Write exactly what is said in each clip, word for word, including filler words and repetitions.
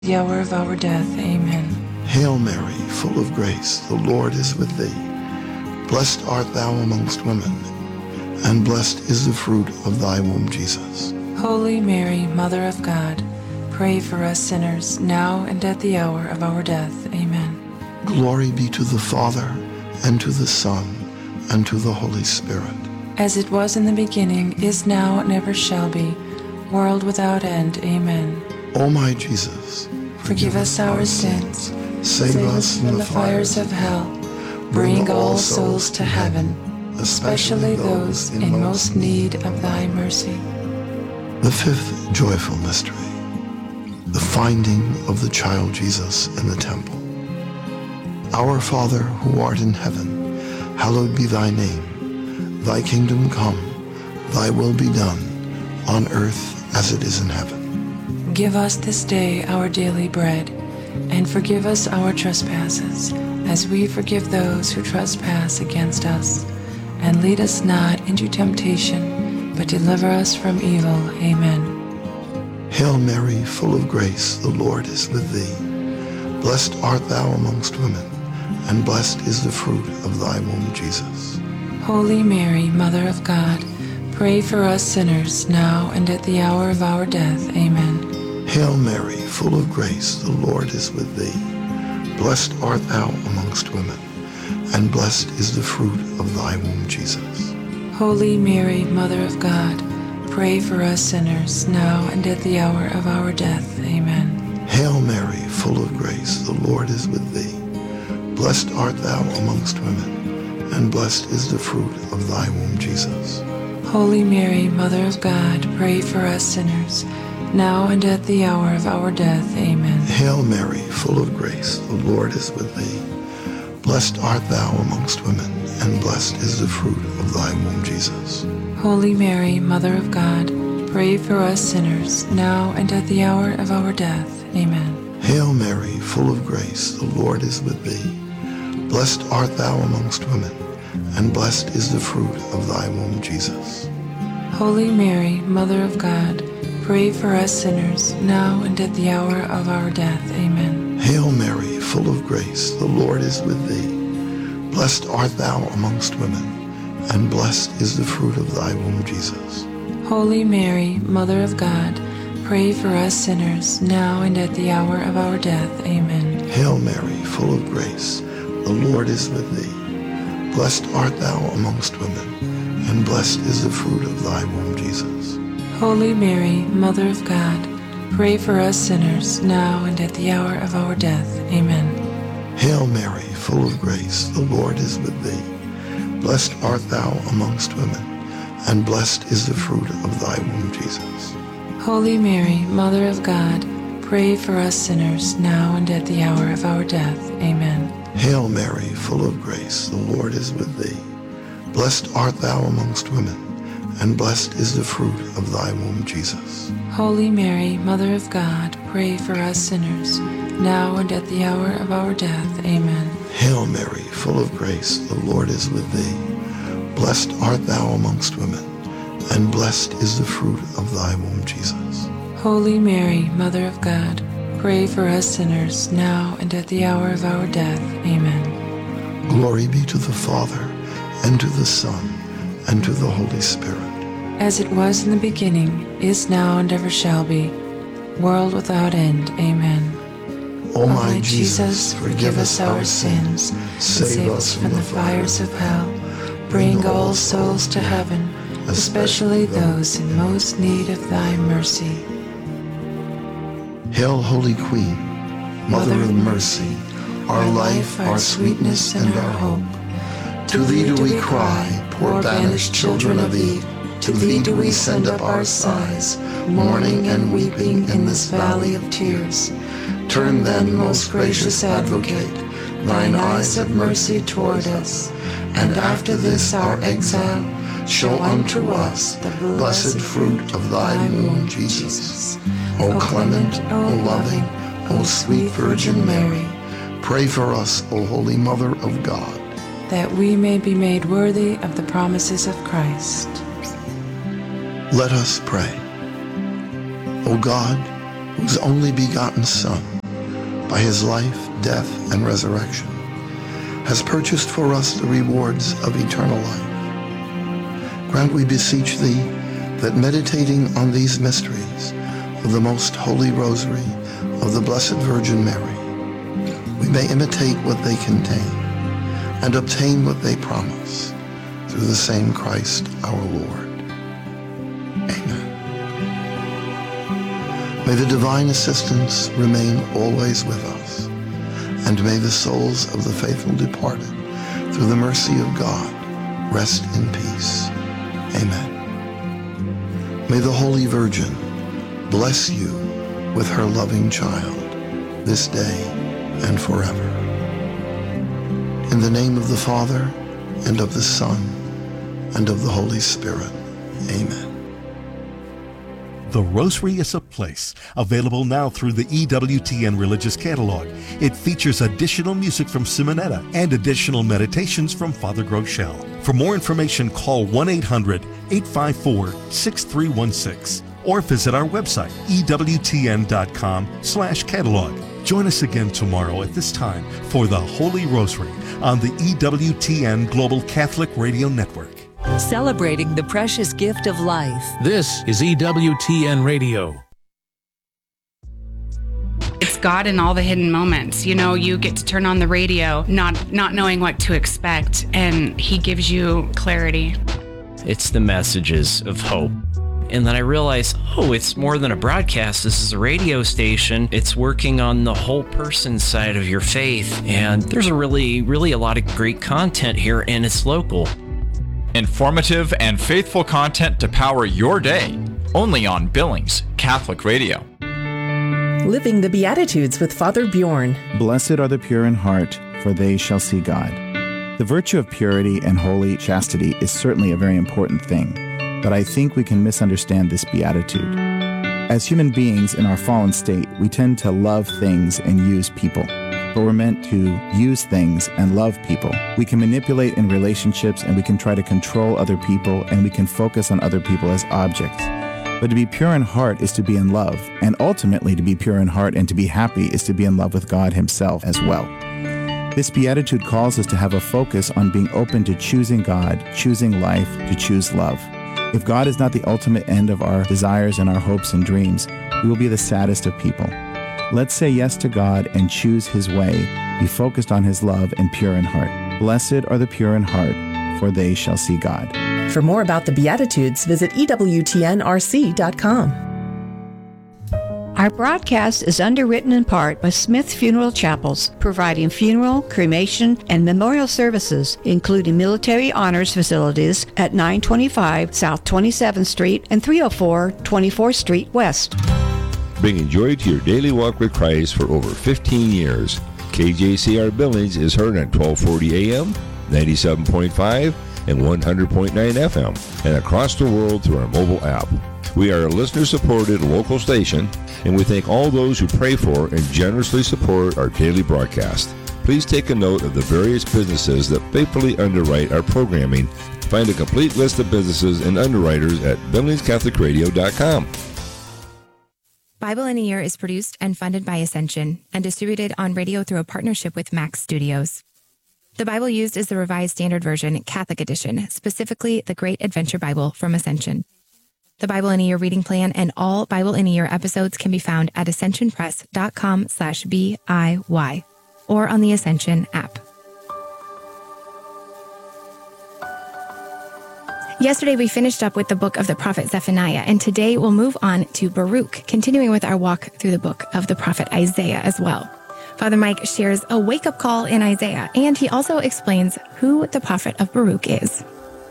the hour of our death. Amen. Hail Mary, full of grace, the Lord is with thee. Blessed art thou amongst women, and blessed is the fruit of thy womb, Jesus. Holy Mary, Mother of God, pray for us sinners, now and at the hour of our death. Amen. Glory be to the Father, and to the Son, and to the Holy Spirit. As it was in the beginning, is now, and ever shall be, world without end. Amen. O my Jesus, Forgive us our sins, save us from the fires of hell, bring all souls to heaven, especially those in most need of thy mercy. The fifth joyful mystery, the finding of the child Jesus in the temple. Our Father, who art in heaven, hallowed be thy name. Thy kingdom come, thy will be done, on earth as it is in heaven. Give us this day our daily bread, and forgive us our trespasses, as we forgive those who trespass against us. And lead us not into temptation, but deliver us from evil. Amen. Hail Mary, full of grace, the Lord is with thee. Blessed art thou amongst women, and blessed is the fruit of thy womb, Jesus. Holy Mary, Mother of God, pray for us sinners, now and at the hour of our death. Amen. Hail Mary, full of grace, the Lord is with thee. Blessed art thou amongst women, and blessed is the fruit of thy womb, Jesus. Holy Mary, Mother of God, pray for us sinners, now and at the hour of our death. Amen. Hail Mary, full of grace, the Lord is with thee. Blessed art thou amongst women, and blessed is the fruit of thy womb, Jesus. Holy Mary, Mother of God, pray for us sinners, now and at the hour of our death. Amen. Hail Mary, full of grace, the Lord is with thee. Blessed art thou amongst women, and blessed is the fruit of thy womb, Jesus. Holy Mary, Mother of God, pray for us sinners, now and at the hour of our death. Amen. Hail Mary, full of grace, the Lord is with thee. Blessed art thou amongst women, and blessed is the fruit of thy womb, Jesus. Holy Mary, Mother of God, pray for us sinners, now and at the hour of our death. Amen. Hail Mary, full of grace, the Lord is with thee. Blessed art thou amongst women, and blessed is the fruit of thy womb, Jesus. Holy Mary, Mother of God, pray for us sinners, now and at the hour of our death. Amen. Hail Mary, full of grace, the Lord is with thee. Blessed art thou amongst women, and blessed is the fruit of thy womb, Jesus. Holy Mary, Mother of God, pray for us sinners, now and at the hour of our death. Amen. Hail Mary, full of grace, the Lord is with thee. Blessed art thou amongst women, and blessed is the fruit of thy womb, Jesus. Holy Mary, Mother of God, pray for us sinners, now and at the hour of our death. Amen. Hail Mary, full of grace, the Lord is with thee. Blessed art thou amongst women, and blessed is the fruit of thy womb, Jesus. Holy Mary, Mother of God, pray for us sinners, now and at the hour of our death. Amen. Hail Mary, full of grace, the Lord is with thee. Blessed art thou amongst women, and blessed is the fruit of thy womb, Jesus. Holy Mary, Mother of God, pray for us sinners, now and at the hour of our death. Amen. Glory be to the Father, and to the Son, and to the Holy Spirit. As it was in the beginning, is now, and ever shall be, world without end. Amen. O my Jesus, forgive us our sins, save us from the fires of hell, bring all souls to heaven, especially those in most need of thy mercy. Hail, Holy Queen, Mother of mercy, our life, our sweetness, and our hope. To thee do we cry, poor banished children of Eve. To thee do we send up our sighs, mourning and weeping in this valley of tears. Turn then, most gracious Advocate, thine eyes of mercy toward us, and after this our exile, show unto us the blessed fruit of thy womb, Jesus. O clement, O loving, O sweet Virgin Mary, pray for us, O Holy Mother of God, that we may be made worthy of the promises of Christ. Let us pray. O God, whose only begotten Son, by his life, death, and resurrection, has purchased for us the rewards of eternal life. Grant, we beseech thee, that meditating on these mysteries of the most holy rosary of the Blessed Virgin Mary, we may imitate what they contain and obtain what they promise, through the same Christ our Lord. Amen. May the divine assistance remain always with us, and may the souls of the faithful departed, through the mercy of God, rest in peace. Amen. May the Holy Virgin bless you with her loving child, this day and forever. In the name of the Father, and of the Son, and of the Holy Spirit. Amen. The Rosary is a Place, available now through the E W T N Religious Catalog. It features additional music from Simonetta and additional meditations from Father Groeschel. For more information, call one eight hundred, eight five four, six three one six or visit our website, E W T N dot com slash catalog. Join us again tomorrow at this time for the Holy Rosary on the E W T N Global Catholic Radio Network. Celebrating the precious gift of life. This is E W T N Radio. It's God in all the hidden moments. You know, you get to turn on the radio, not not knowing what to expect, and he gives you clarity. It's the messages of hope. And then I realized, oh, it's more than a broadcast. This is a radio station. It's working on the whole person side of your faith. And there's a really, really a lot of great content here, and it's local. Informative and faithful content to power your day. Only on Billings Catholic Radio. Living the Beatitudes with Father Bjorn. Blessed are the pure in heart, for they shall see God. The virtue of purity and holy chastity is certainly a very important thing, but I think we can misunderstand this beatitude. As human beings in our fallen state, we tend to love things and use people. But we're meant to use things and love people. We can manipulate in relationships, and we can try to control other people, and we can focus on other people as objects. But to be pure in heart is to be in love, and ultimately to be pure in heart and to be happy is to be in love with God himself as well. This beatitude calls us to have a focus on being open to choosing God, choosing life, to choose love. If God is not the ultimate end of our desires and our hopes and dreams, we will be the saddest of people. Let's say yes to God and choose his way, be focused on his love and pure in heart. Blessed are the pure in heart, for they shall see God. For more about the Beatitudes, visit E W T N R C dot com. Our broadcast is underwritten in part by Smith Funeral Chapels, providing funeral, cremation, and memorial services, including military honors facilities at nine twenty-five South twenty-seventh Street and three oh four twenty-fourth Street West. Bringing joy to your daily walk with Christ for over fifteen years. K J C R Billings is heard on twelve forty A M, ninety-seven point five, and one hundred point nine F M, and across the world through our mobile app. We are a listener-supported local station, and we thank all those who pray for and generously support our daily broadcast. Please take a note of the various businesses that faithfully underwrite our programming. Find a complete list of businesses and underwriters at billings catholic radio dot com. Bible in a Year is produced and funded by Ascension and distributed on radio through a partnership with Max Studios. The Bible used is the Revised Standard Version, Catholic Edition, specifically the Great Adventure Bible from Ascension. The Bible in a Year reading plan and all Bible in a Year episodes can be found at ascensionpress.com slash B-I-Y or on the Ascension app. Yesterday, we finished up with the book of the prophet Zephaniah, and today we'll move on to Baruch, continuing with our walk through the book of the prophet Isaiah as well. Father Mike shares a wake-up call in Isaiah, and he also explains who the prophet of Baruch is.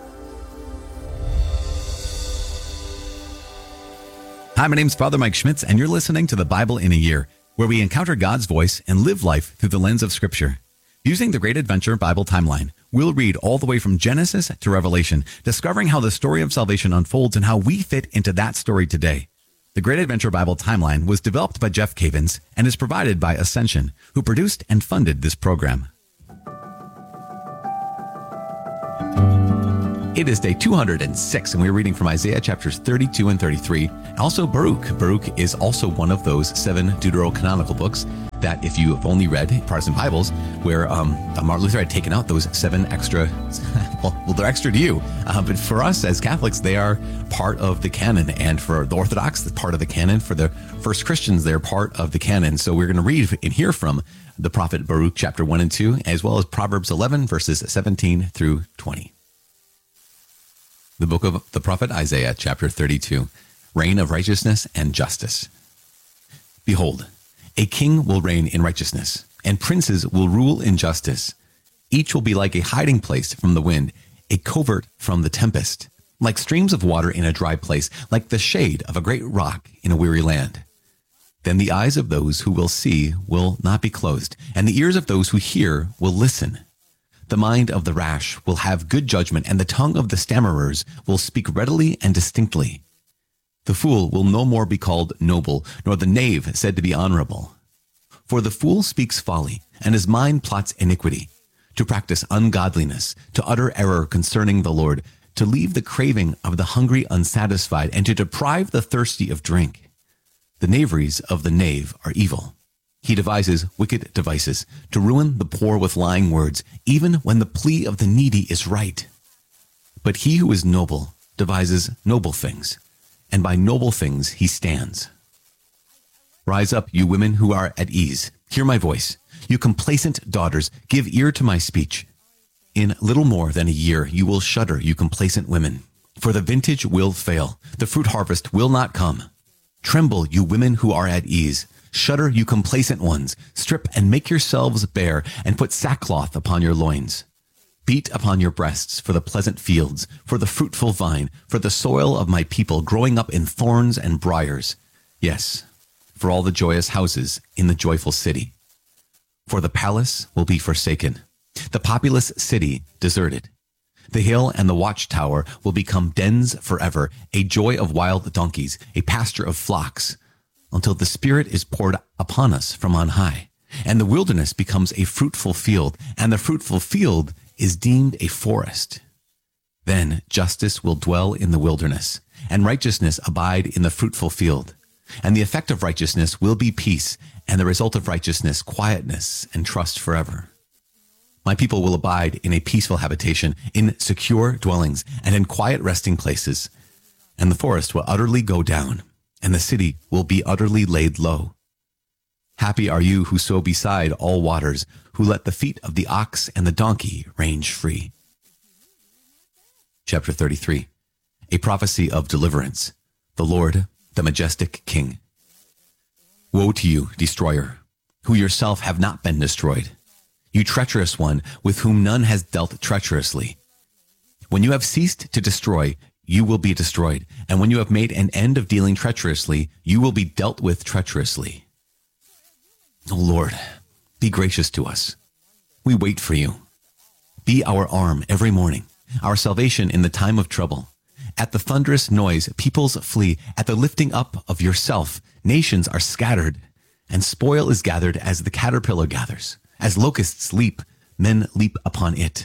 Hi, my name's Father Mike Schmitz, and you're listening to the Bible in a Year, where we encounter God's voice and live life through the lens of Scripture. Using the Great Adventure Bible Timeline, we'll read all the way from Genesis to Revelation, discovering how the story of salvation unfolds and how we fit into that story today. The Great Adventure Bible Timeline was developed by Jeff Cavins and is provided by Ascension, who produced and funded this program. It is day two hundred six, and we're reading from Isaiah chapters thirty-two and thirty-three. Also Baruch. Baruch is also one of those seven deuterocanonical books that, if you have only read Protestant Bibles, where um, Martin Luther had taken out those seven extra, well, well they're extra to you, uh, but for us as Catholics, they are part of the canon, and for the Orthodox, they're part of the canon. For the first Christians, they're part of the canon. So we're going to read and hear from the prophet Baruch chapter one and two, as well as Proverbs eleven, verses seventeen through twenty. The book of the prophet Isaiah chapter thirty-two, reign of righteousness and justice. Behold, a king will reign in righteousness, and princes will rule in justice. Each will be like a hiding place from the wind, a covert from the tempest, like streams of water in a dry place, like the shade of a great rock in a weary land. Then the eyes of those who will see will not be closed, and the ears of those who hear will listen. The mind of the rash will have good judgment, and the tongue of the stammerers will speak readily and distinctly. The fool will no more be called noble, nor the knave said to be honorable. For the fool speaks folly, and his mind plots iniquity, to practice ungodliness, to utter error concerning the Lord, to leave the craving of the hungry unsatisfied, and to deprive the thirsty of drink. The knaveries of the knave are evil. He devises wicked devices, to ruin the poor with lying words, even when the plea of the needy is right. But he who is noble devises noble things, and by noble things he stands. Rise up, you women who are at ease. Hear my voice. You complacent daughters, give ear to my speech. In little more than a year you will shudder, you complacent women. For the vintage will fail. The fruit harvest will not come. Tremble, you women who are at ease. Shudder, you complacent ones. Strip and make yourselves bare, and put sackcloth upon your loins. Beat upon your breasts for the pleasant fields, for the fruitful vine, for the soil of my people growing up in thorns and briars. Yes, for all the joyous houses in the joyful city. For the palace will be forsaken, the populous city deserted. The hill and the watchtower will become dens forever, a joy of wild donkeys, a pasture of flocks, until the Spirit is poured upon us from on high, and the wilderness becomes a fruitful field, and the fruitful field is deemed a forest. Then justice will dwell in the wilderness, and righteousness abide in the fruitful field. And the effect of righteousness will be peace, and the result of righteousness quietness and trust forever. My people will abide in a peaceful habitation, in secure dwellings, and in quiet resting places. And the forest will utterly go down, and the city will be utterly laid low. Happy are you who sow beside all waters, who let the feet of the ox and the donkey range free. Chapter thirty-three, a prophecy of deliverance, the Lord, the majestic King. Woe to you, destroyer, who yourself have not been destroyed, you treacherous one, with whom none has dealt treacherously. When you have ceased to destroy, you will be destroyed, and when you have made an end of dealing treacherously, you will be dealt with treacherously. O Lord, be gracious to us. We wait for you. Be our arm every morning, our salvation in the time of trouble. At the thunderous noise, peoples flee. At the lifting up of yourself, nations are scattered, and spoil is gathered as the caterpillar gathers. As locusts leap, men leap upon it.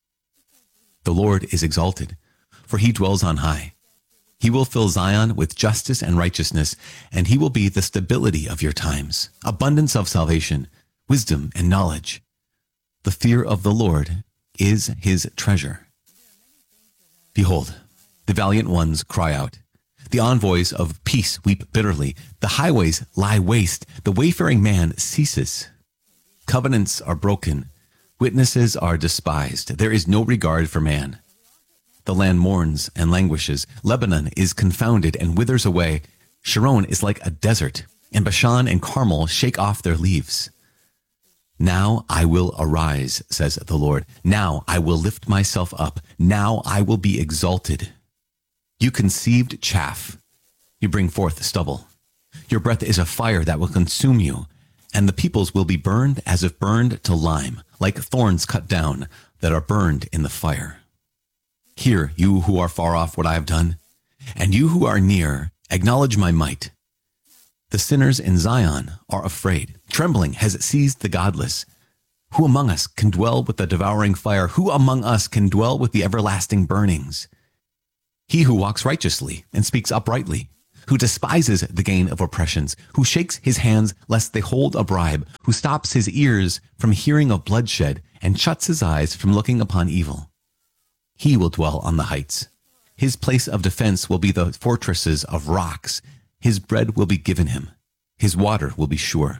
The Lord is exalted, for he dwells on high. He will fill Zion with justice and righteousness, and he will be the stability of your times, abundance of salvation, wisdom and knowledge. The fear of the Lord is his treasure. Behold, the valiant ones cry out. The envoys of peace weep bitterly. The highways lie waste. The wayfaring man ceases. Covenants are broken. Witnesses are despised. There is no regard for man. The land mourns and languishes. Lebanon is confounded and withers away. Sharon is like a desert, and Bashan and Carmel shake off their leaves. Now I will arise, says the Lord. Now I will lift myself up. Now I will be exalted. You conceived chaff. You bring forth stubble. Your breath is a fire that will consume you, and the peoples will be burned as if burned to lime, like thorns cut down that are burned in the fire. Hear, you who are far off, what I have done, and you who are near, acknowledge my might. The sinners in Zion are afraid. Trembling has seized the godless. Who among us can dwell with the devouring fire? Who among us can dwell with the everlasting burnings? He who walks righteously and speaks uprightly, who despises the gain of oppressions, who shakes his hands lest they hold a bribe, who stops his ears from hearing of bloodshed and shuts his eyes from looking upon evil. He will dwell on the heights. His place of defense will be the fortresses of rocks. His bread will be given him. His water will be sure.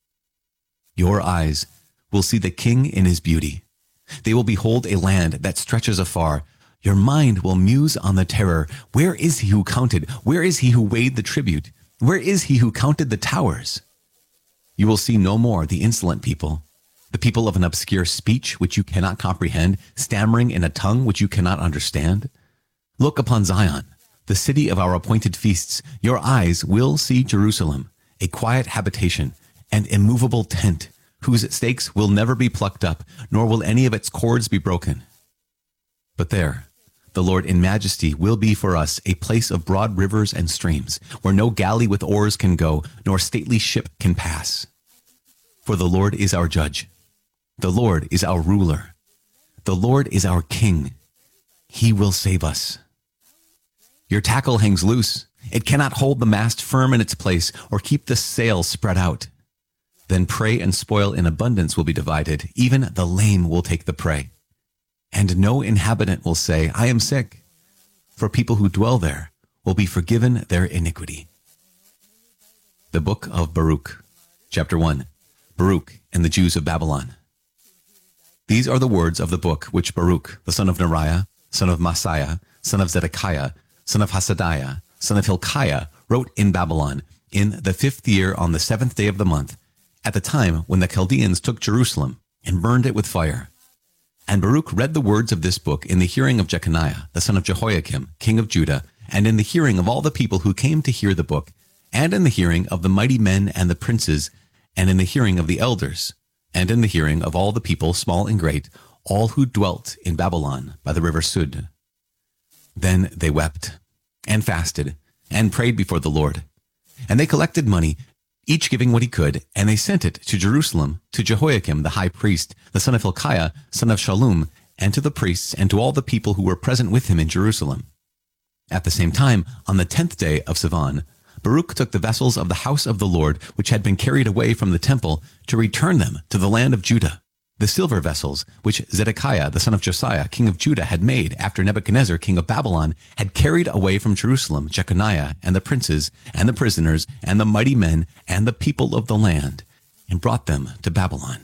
Your eyes will see the king in his beauty. They will behold a land that stretches afar. Your mind will muse on the terror. Where is he who counted? Where is he who weighed the tribute? Where is he who counted the towers? You will see no more the insolent people, the people of an obscure speech which you cannot comprehend, stammering in a tongue which you cannot understand. Look upon Zion, the city of our appointed feasts. Your eyes will see Jerusalem, a quiet habitation, an immovable tent, whose stakes will never be plucked up, nor will any of its cords be broken. But there, the Lord in majesty will be for us a place of broad rivers and streams, where no galley with oars can go, nor stately ship can pass. For the Lord is our judge. The Lord is our ruler. The Lord is our king. He will save us. Your tackle hangs loose. It cannot hold the mast firm in its place or keep the sail spread out. Then prey and spoil in abundance will be divided. Even the lame will take the prey. And no inhabitant will say, I am sick. For people who dwell there will be forgiven their iniquity. The Book of Baruch, Chapter one. Baruch and the Jews of Babylon. These are the words of the book which Baruch, the son of Neriah, son of Messiah, son of Zedekiah, son of Hasadiah, son of Hilkiah, wrote in Babylon in the fifth year on the seventh day of the month, at the time when the Chaldeans took Jerusalem and burned it with fire. And Baruch read the words of this book in the hearing of Jeconiah, the son of Jehoiakim, king of Judah, and in the hearing of all the people who came to hear the book, and in the hearing of the mighty men and the princes, and in the hearing of the elders, and in the hearing of all the people, small and great, all who dwelt in Babylon by the river Sud. Then they wept, and fasted, and prayed before the Lord. And they collected money, each giving what he could, and they sent it to Jerusalem, to Jehoiakim the high priest, the son of Hilkiah, son of Shallum, and to the priests, and to all the people who were present with him in Jerusalem. At the same time, on the tenth day of Sivan, Baruch took the vessels of the house of the Lord, which had been carried away from the temple, to return them to the land of Judah. The silver vessels, which Zedekiah, the son of Josiah, king of Judah, had made after Nebuchadnezzar, king of Babylon, had carried away from Jerusalem Jeconiah and the princes and the prisoners and the mighty men and the people of the land, and brought them to Babylon.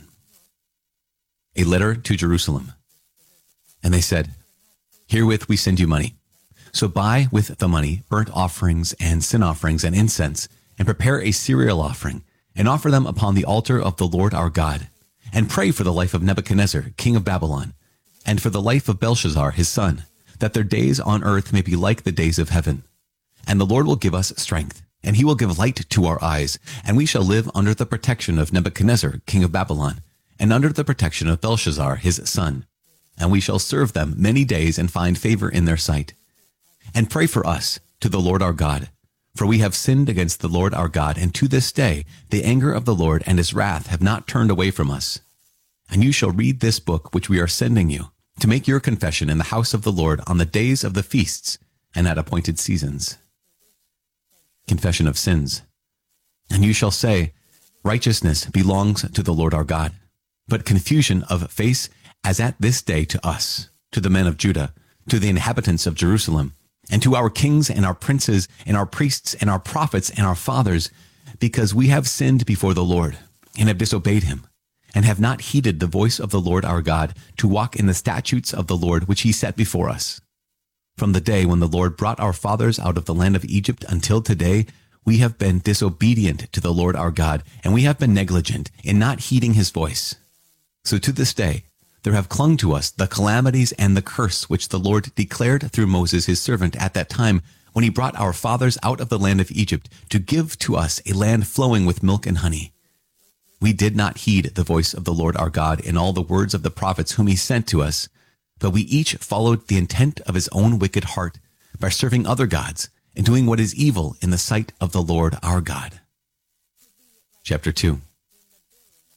A letter to Jerusalem. And they said, Herewith we send you money. So buy with the money burnt offerings and sin offerings and incense, and prepare a cereal offering, and offer them upon the altar of the Lord our God. And pray for the life of Nebuchadnezzar, king of Babylon, and for the life of Belshazzar, his son, that their days on earth may be like the days of heaven. And the Lord will give us strength, and he will give light to our eyes, and we shall live under the protection of Nebuchadnezzar, king of Babylon, and under the protection of Belshazzar, his son. And we shall serve them many days and find favor in their sight. And pray for us to the Lord our God, for we have sinned against the Lord our God, and to this day the anger of the Lord and his wrath have not turned away from us. And you shall read this book which we are sending you, to make your confession in the house of the Lord on the days of the feasts and at appointed seasons. Confession of sins. And you shall say, Righteousness belongs to the Lord our God, but confusion of face as at this day to us, to the men of Judah, to the inhabitants of Jerusalem, and to our kings and our princes and our priests and our prophets and our fathers, because we have sinned before the Lord and have disobeyed him, and have not heeded the voice of the Lord our God to walk in the statutes of the Lord which he set before us. From the day when the Lord brought our fathers out of the land of Egypt until today, we have been disobedient to the Lord our God, and we have been negligent in not heeding his voice. So to this day, there have clung to us the calamities and the curse which the Lord declared through Moses his servant at that time when he brought our fathers out of the land of Egypt to give to us a land flowing with milk and honey. We did not heed the voice of the Lord our God in all the words of the prophets whom he sent to us, but we each followed the intent of his own wicked heart by serving other gods and doing what is evil in the sight of the Lord our God. Chapter two.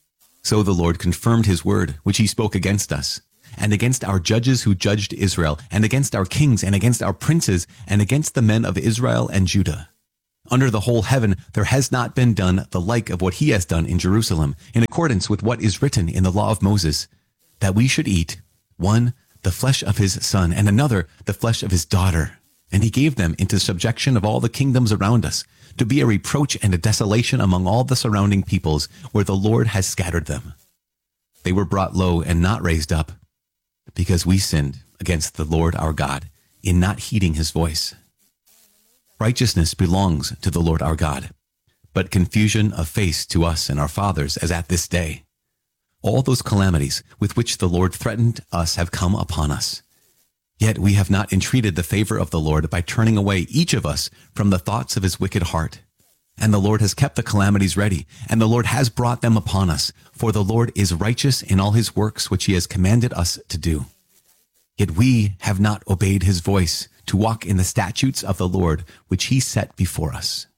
So the Lord confirmed his word, which he spoke against us, and against our judges who judged Israel, and against our kings, and against our princes, and against the men of Israel and Judah. Under the whole heaven there has not been done the like of what he has done in Jerusalem, in accordance with what is written in the law of Moses, that we should eat, one, the flesh of his son, and another, the flesh of his daughter. And he gave them into subjection of all the kingdoms around us, to be a reproach and a desolation among all the surrounding peoples, where the Lord has scattered them. They were brought low and not raised up, because we sinned against the Lord our God, in not heeding his voice. Righteousness belongs to the Lord our God, but confusion of face to us and our fathers as at this day. All those calamities with which the Lord threatened us have come upon us. Yet we have not entreated the favor of the Lord by turning away each of us from the thoughts of his wicked heart. And the Lord has kept the calamities ready, and the Lord has brought them upon us, for the Lord is righteous in all his works which he has commanded us to do. Yet we have not obeyed his voice, to walk in the statutes of the Lord, which he set before us.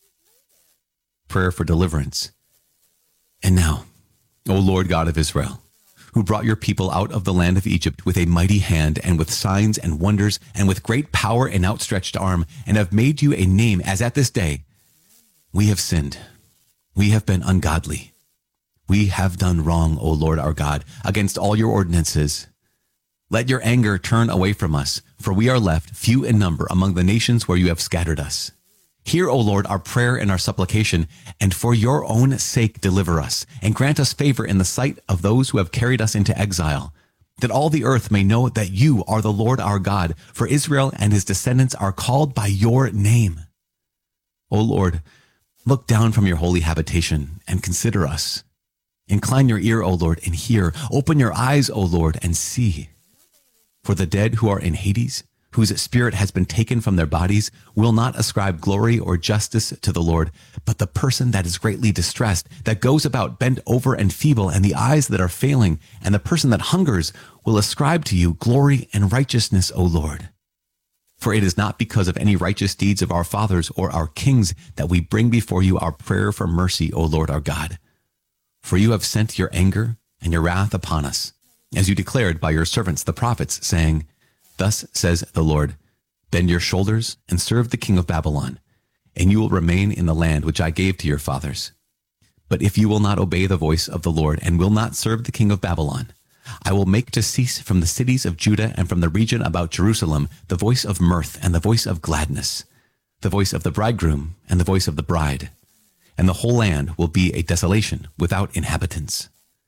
Prayer for deliverance. And now, O Lord God of Israel, who brought your people out of the land of Egypt with a mighty hand and with signs and wonders and with great power and outstretched arm, and have made you a name as at this day, we have sinned. We have been ungodly. We have done wrong, O Lord our God, against all your ordinances. Let your anger turn away from us, for we are left few in number among the nations where you have scattered us. Hear, O Lord, our prayer and our supplication, and for your own sake deliver us, and grant us favor in the sight of those who have carried us into exile, that all the earth may know that you are the Lord our God, for Israel and his descendants are called by your name. O Lord, look down from your holy habitation and consider us. Incline your ear, O Lord, and hear. Open your eyes, O Lord, and see. For the dead who are in Hades, whose spirit has been taken from their bodies, will not ascribe glory or justice to the Lord, but the person that is greatly distressed, that goes about bent over and feeble, and the eyes that are failing, and the person that hungers will ascribe to you glory and righteousness, O Lord. For it is not because of any righteous deeds of our fathers or our kings that we bring before you our prayer for mercy, O Lord our God. For you have sent your anger and your wrath upon us, as you declared by your servants the prophets, saying, Thus says the Lord, bend your shoulders and serve the king of Babylon, and you will remain in the land which I gave to your fathers. But if you will not obey the voice of the Lord and will not serve the king of Babylon, I will make to cease from the cities of Judah and from the region about Jerusalem the voice of mirth and the voice of gladness, the voice of the bridegroom and the voice of the bride, and the whole land will be a desolation without inhabitants.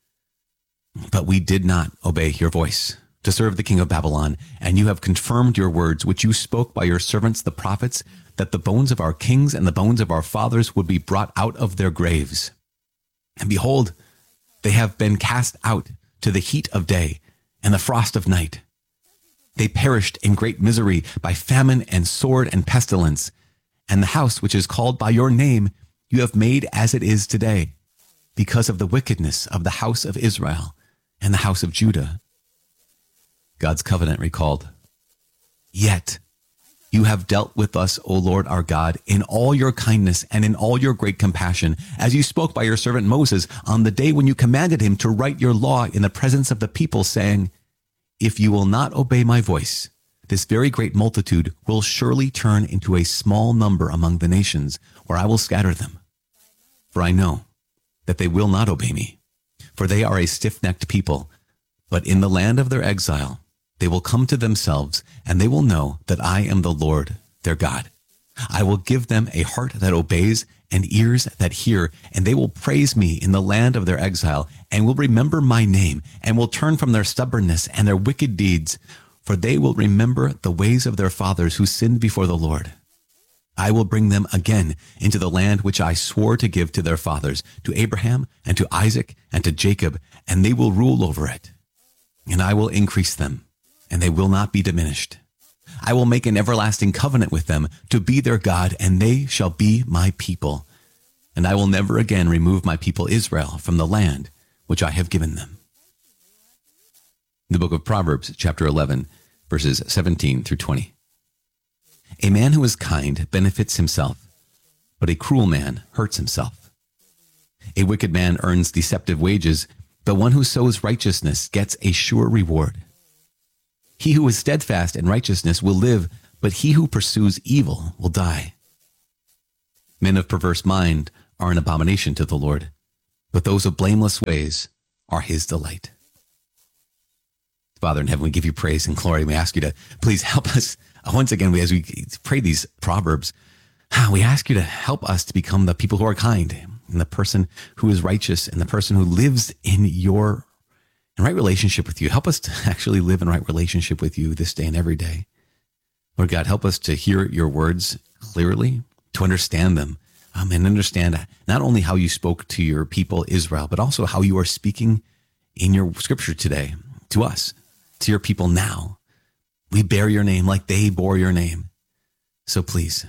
But we did not obey your voice to serve the king of Babylon, and you have confirmed your words, which you spoke by your servants the prophets, that the bones of our kings and the bones of our fathers would be brought out of their graves. And behold, they have been cast out to the heat of day and the frost of night. They perished in great misery by famine and sword and pestilence, and the house which is called by your name you have made as it is today, because of the wickedness of the house of Israel and the house of Judah. God's covenant recalled. Yet you have dealt with us, O Lord our God, in all your kindness and in all your great compassion, as you spoke by your servant Moses on the day when you commanded him to write your law in the presence of the people, saying, If you will not obey my voice, this very great multitude will surely turn into a small number among the nations, where I will scatter them. For I know that they will not obey me, for they are a stiff-necked people. But in the land of their exile, they will come to themselves, and they will know that I am the Lord, their God. I will give them a heart that obeys and ears that hear, and they will praise me in the land of their exile, and will remember my name, and will turn from their stubbornness and their wicked deeds, for they will remember the ways of their fathers who sinned before the Lord. I will bring them again into the land which I swore to give to their fathers, to Abraham and to Isaac and to Jacob, and they will rule over it. And I will increase them, and they will not be diminished. I will make an everlasting covenant with them to be their God, and they shall be my people. And I will never again remove my people Israel from the land which I have given them. The book of Proverbs, chapter eleven, verses seventeen through twenty. A man who is kind benefits himself, but a cruel man hurts himself. A wicked man earns deceptive wages, but one who sows righteousness gets a sure reward. He who is steadfast in righteousness will live, but he who pursues evil will die. Men of perverse mind are an abomination to the Lord, but those of blameless ways are his delight. Father in heaven, we give you praise and glory. We ask you to please help us. Once again, we, as we pray these Proverbs, we ask you to help us to become the people who are kind, and the person who is righteous, and the person who lives in your in right relationship with you. Help us to actually live in right relationship with you this day and every day. Lord God, help us to hear your words clearly, to understand them, um, and understand not only how you spoke to your people Israel, but also how you are speaking in your scripture today to us, to your people now. We bear your name like they bore your name. So please,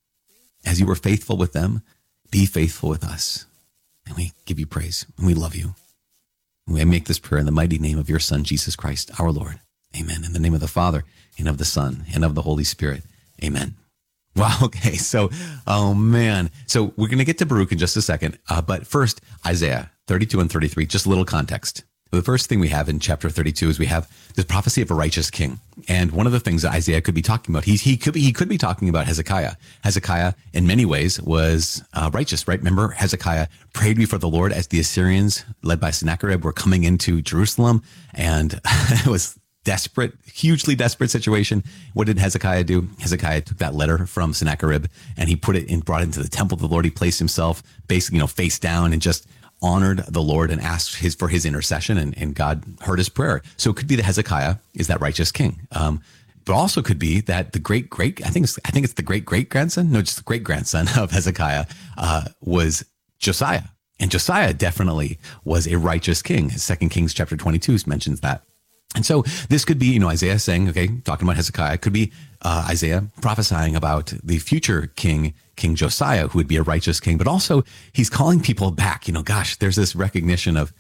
as you were faithful with them, be faithful with us. And we give you praise and we love you. And we make this prayer in the mighty name of your Son, Jesus Christ, our Lord. Amen. In the name of the Father and of the Son and of the Holy Spirit. Amen. Wow. Okay. So, oh man. So we're going to get to Baruch in just a second. Uh, but first, Isaiah thirty-two and thirty-three, just a little context. The first thing we have in chapter thirty-two is we have this prophecy of a righteous king. And one of the things that Isaiah could be talking about, he, he, could, be, he could be talking about Hezekiah. Hezekiah, in many ways, was uh, righteous, right? Remember, Hezekiah prayed before the Lord as the Assyrians, led by Sennacherib, were coming into Jerusalem. And it was desperate, hugely desperate situation. What did Hezekiah do? Hezekiah took that letter from Sennacherib and he put it in, brought it into the temple of the Lord. He placed himself basically, you know, face down and just honored the Lord and asked his for his intercession, and, and God heard his prayer. So it could be that Hezekiah is that righteous king. Um, but also could be that the great, great, I think it's, I think it's the great, great grandson. No, just the great grandson of Hezekiah, uh, was Josiah. And Josiah definitely was a righteous king. Second Kings chapter twenty-two mentions that. And so this could be, you know, Isaiah saying, okay, talking about Hezekiah, could be uh, Isaiah prophesying about the future king, King Josiah, who would be a righteous king. But also he's calling people back. You know, gosh, there's this recognition of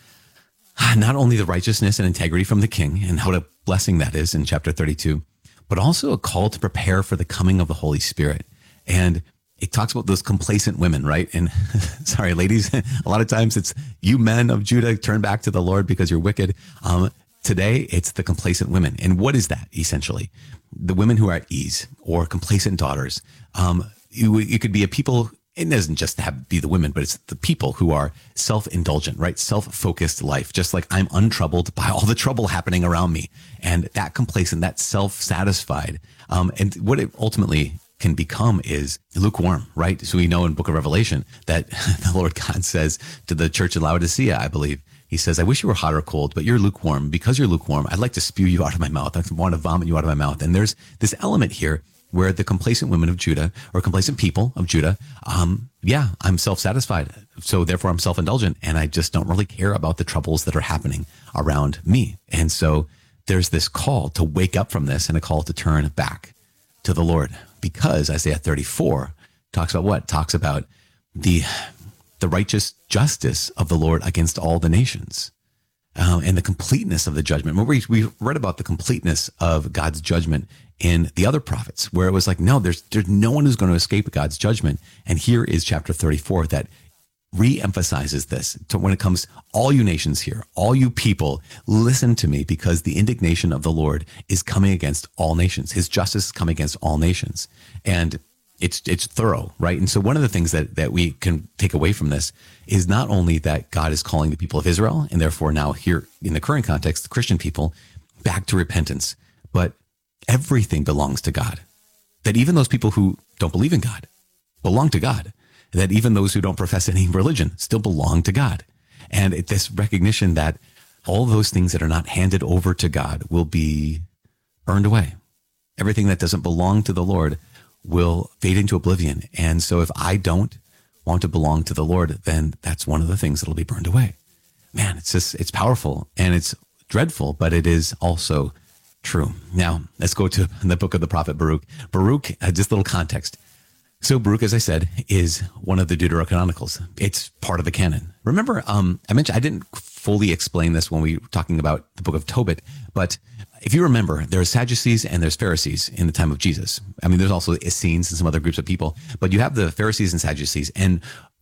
not only the righteousness and integrity from the king and how a blessing that is in chapter thirty-two, but also a call to prepare for the coming of the Holy Spirit. And it talks about those complacent women, right? And sorry, ladies, a lot of times it's you men of Judah, turn back to the Lord because you're wicked. Um, Today, it's the complacent women. And what is that, essentially? The women who are at ease or complacent daughters. Um, you, you could be a people, it doesn't just have to be the women, but it's the people who are self-indulgent, right? Self-focused life, just like I'm untroubled by all the trouble happening around me. And that complacent, that self-satisfied. Um, and what it ultimately can become is lukewarm, right? So we know in Book of Revelation that the Lord God says to the church of Laodicea, I believe, he says, I wish you were hot or cold, but you're lukewarm. Because you're lukewarm, I'd like to spew you out of my mouth. I want to vomit you out of my mouth. And there's this element here where the complacent women of Judah or complacent people of Judah, um, yeah, I'm self-satisfied. So therefore I'm self-indulgent and I just don't really care about the troubles that are happening around me. And so there's this call to wake up from this and a call to turn back to the Lord, because Isaiah thirty-four talks about what? Talks about the the righteous justice of the Lord against all the nations, um, and the completeness of the judgment. We, we read about the completeness of God's judgment in the other prophets, where it was like, no, there's there's no one who's going to escape God's judgment. And here is chapter thirty-four that re-emphasizes this. So when it comes, all you nations here, all you people, listen to me, because the indignation of the Lord is coming against all nations. His justice is coming against all nations. And It's it's thorough, right? And so one of the things that, that we can take away from this is not only that God is calling the people of Israel, and therefore now here in the current context, the Christian people, back to repentance, but everything belongs to God. That even those people who don't believe in God belong to God. That even those who don't profess any religion still belong to God. And it, this recognition that all those things that are not handed over to God will be burned away. Everything that doesn't belong to the Lord will fade into oblivion. And so if I don't want to belong to the Lord, then that's one of the things that'll be burned away. Man, it's just, it's powerful and it's dreadful, but it is also true. Now, let's go to the book of the prophet Baruch. Baruch, uh, just a little context. So Baruch, as I said, is one of the Deuterocanonicals. It's part of the canon. Remember, um, I mentioned, I didn't fully explain this when we were talking about the book of Tobit, but if you remember, there's Sadducees and there's Pharisees in the time of Jesus. I mean, there's also Essenes and some other groups of people, but you have the Pharisees and Sadducees. And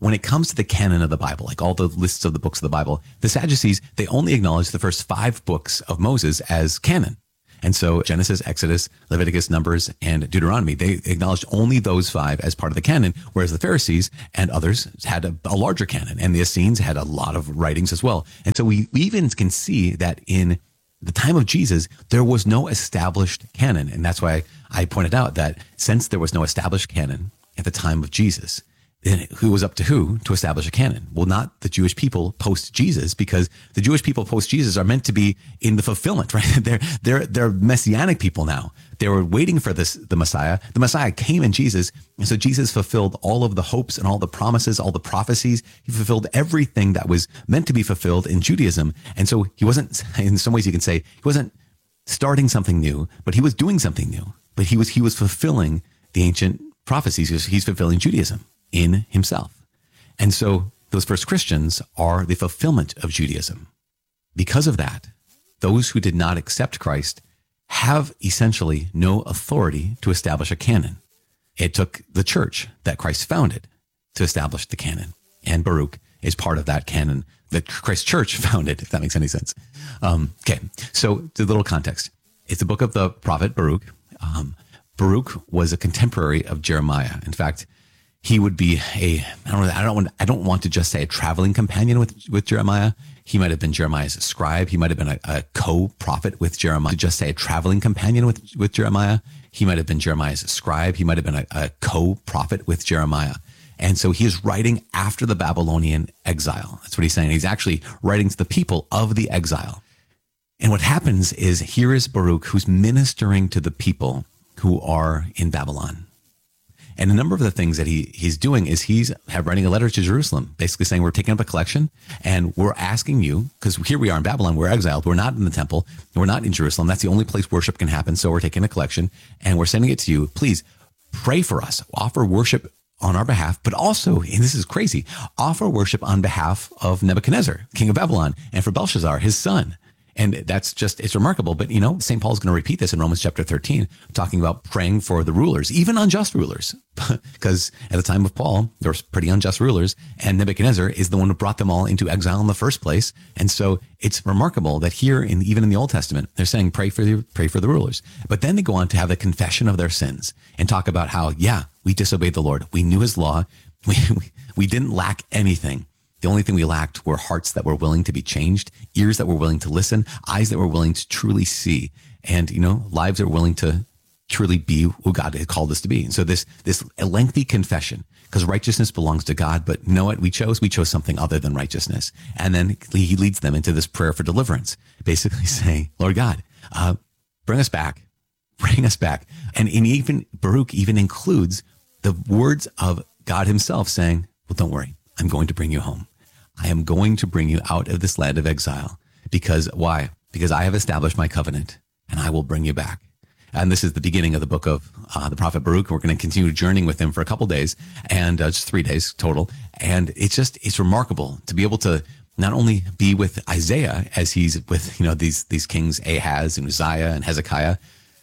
when it comes to the canon of the Bible, like all the lists of the books of the Bible, the Sadducees, they only acknowledge the first five books of Moses as canon. And so Genesis, Exodus, Leviticus, Numbers, and Deuteronomy, they acknowledged only those five as part of the canon, whereas the Pharisees and others had a, a larger canon, and the Essenes had a lot of writings as well. And so we, we even can see that in the time of Jesus, there was no established canon. And that's why I pointed out that since there was no established canon at the time of Jesus, then who was up to who to establish a canon? Well, not the Jewish people post Jesus, because the Jewish people post Jesus are meant to be in the fulfillment, right? They're they're they're messianic people now. They were waiting for this the Messiah. The Messiah came in Jesus, and so Jesus fulfilled all of the hopes and all the promises, all the prophecies. He fulfilled everything that was meant to be fulfilled in Judaism. And so he wasn't, in some ways you can say, he wasn't starting something new, but he was doing something new. But he was he was fulfilling the ancient prophecies. He's, he's fulfilling Judaism in himself. And so those first Christians are the fulfillment of Judaism. Because of that, those who did not accept Christ have essentially no authority to establish a canon. It took the church that Christ founded to establish the canon. And Baruch is part of that canon that Christ Church founded, if that makes any sense. Um, okay, so the little context. It's the book of the prophet Baruch. Um, Baruch was a contemporary of Jeremiah. In fact, he would be a, I don't know, I don't want, I don't want to just say a traveling companion with, with Jeremiah. He might have been Jeremiah's scribe. He might have been a, a co-prophet with Jeremiah. To just say a traveling companion with, with Jeremiah. He might have been Jeremiah's scribe. He might have been a, a co-prophet with Jeremiah. And so he is writing after the Babylonian exile. That's what he's saying. He's actually writing to the people of the exile. And what happens is here is Baruch, who's ministering to the people who are in Babylon. And a number of the things that he he's doing is he's have writing a letter to Jerusalem, basically saying we're taking up a collection and we're asking you, because here we are in Babylon, we're exiled, we're not in the temple, we're not in Jerusalem. That's the only place worship can happen. So we're taking a collection and we're sending it to you. Please pray for us, offer worship on our behalf, but also, and this is crazy, offer worship on behalf of Nebuchadnezzar, king of Babylon, and for Belshazzar, his son. And that's just, it's remarkable. But, you know, Saint Paul's going to repeat this in Romans chapter thirteen, talking about praying for the rulers, even unjust rulers, because at the time of Paul, there were pretty unjust rulers, and Nebuchadnezzar is the one who brought them all into exile in the first place. And so it's remarkable that here, in even in the Old Testament, they're saying pray for the, pray for the rulers. But then they go on to have the confession of their sins and talk about how, yeah, we disobeyed the Lord. We knew his law. We, we, we didn't lack anything. The only thing we lacked were hearts that were willing to be changed, ears that were willing to listen, eyes that were willing to truly see, and, you know, lives that were willing to truly be who God had called us to be. And so this, this lengthy confession, because righteousness belongs to God, but know what we chose? We chose something other than righteousness. And then he leads them into this prayer for deliverance, basically saying, Lord God, uh, bring us back, bring us back. And, and even Baruch even includes the words of God himself saying, well, don't worry, I'm going to bring you home. I am going to bring you out of this land of exile. Because why? Because I have established my covenant and I will bring you back. And this is the beginning of the book of uh, the prophet Baruch. We're going to continue journeying with him for a couple days and uh, just three days total. And it's just, it's remarkable to be able to not only be with Isaiah as he's with, you know, these, these kings Ahaz and Uzziah and Hezekiah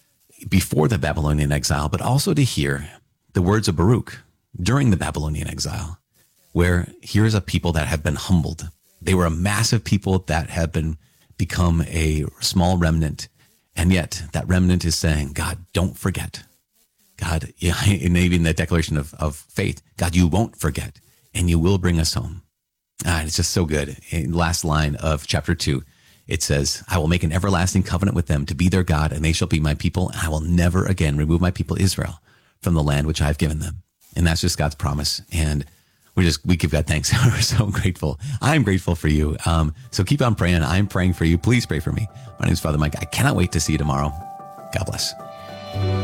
before the Babylonian exile, but also to hear the words of Baruch during the Babylonian exile, where here's a people that have been humbled. They were a massive people that have been become a small remnant. And yet that remnant is saying, God, don't forget. God, yeah, and even the declaration of, of faith, God, you won't forget and you will bring us home. Ah, it's just so good. In the last line of chapter two, it says, I will make an everlasting covenant with them to be their God, and they shall be my people. And I will never again remove my people Israel from the land which I have given them. And that's just God's promise. And we just, we give God thanks. We're so grateful. I'm grateful for you. Um, so keep on praying. I'm praying for you. Please pray for me. My name is Father Mike. I cannot wait to see you tomorrow. God bless.